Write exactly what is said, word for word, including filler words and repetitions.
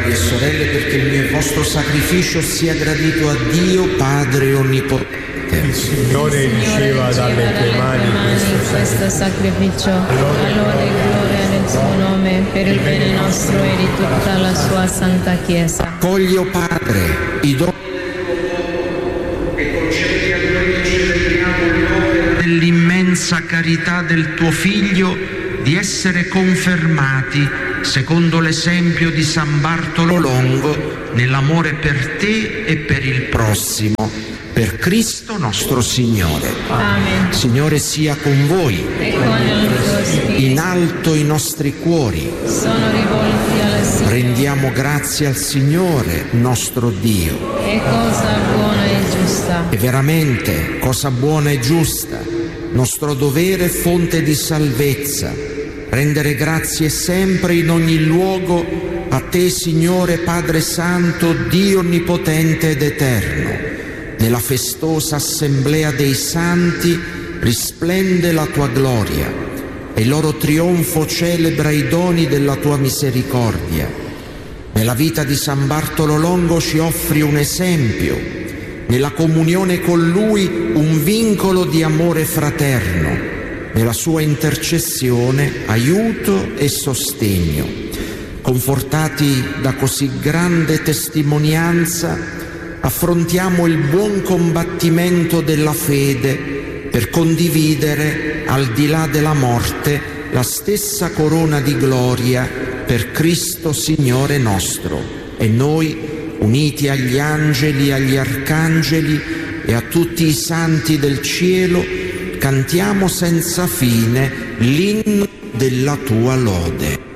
fratelli e sorelle, perché il mio e vostro sacrificio sia gradito a Dio Padre Onnipotente. Il Signore riceva dalle tue mani questo sacrificio, allora e gloria nel suo nome, per il bene nostro e di tutta la sua santa Chiesa. Accogli, o Padre, i doni e concedi a noi che celebriamo l'opera dell'immensa carità del tuo Figlio di essere confermati, secondo l'esempio di San Bartolo Longo, nell'amore per te e per il prossimo. Per Cristo nostro Signore. Amen. Signore sia con voi. E con il tuo spirito. In alto i nostri cuori. Sono rivolti alla Signore. Rendiamo grazie al Signore nostro Dio. È cosa buona e giusta. È veramente cosa buona e giusta. Nostro dovere e fonte di salvezza. Rendere grazie sempre in ogni luogo a te, Signore Padre Santo, Dio onnipotente ed eterno. Nella festosa assemblea dei santi risplende la tua gloria e il loro trionfo celebra i doni della tua misericordia. Nella vita di San Bartolo Longo ci offri un esempio, nella comunione con lui un vincolo di amore fraterno, nella sua intercessione aiuto e sostegno. Confortati da così grande testimonianza, affrontiamo il buon combattimento della fede per condividere, al di là della morte, la stessa corona di gloria per Cristo Signore nostro. E noi, uniti agli angeli, agli arcangeli e a tutti i santi del cielo, cantiamo senza fine l'inno della tua lode.